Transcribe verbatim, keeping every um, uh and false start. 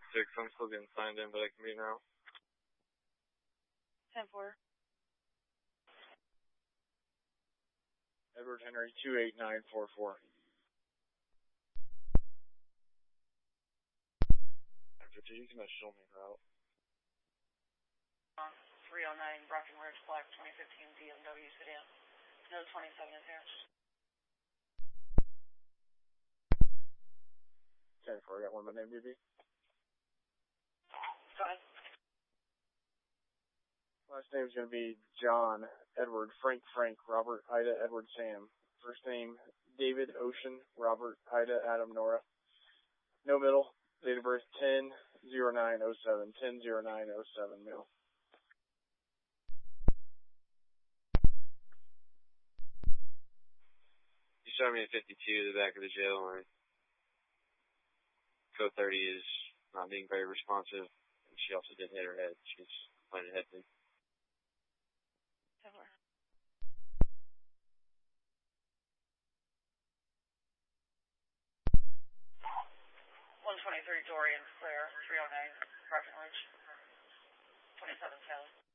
six, I'm still getting signed in, but I can be now. ten four. Edward Henry, two eight nine four four. After you can show me route. three oh nine Breckenridge, Black twenty fifteen B M W sedan. No twenty-seven attached. ten four, I got one by name, B B. Go ahead. Last name's going to be John, Edward, Frank, Frank, Robert, Ida, Edward, Sam. First name, David, Ocean, Robert, Ida, Adam, Nora. No middle. Date of birth, ten oh nine oh seven. ten oh nine oh seven, male. You showed me a fifty-two, the back of the jail line. Code thirty is not being very responsive, and she also didn't hit her head. She's playing a head thing. one twenty-three Dorian, Claire, three oh nine Breckenridge, twenty-seven Kelly.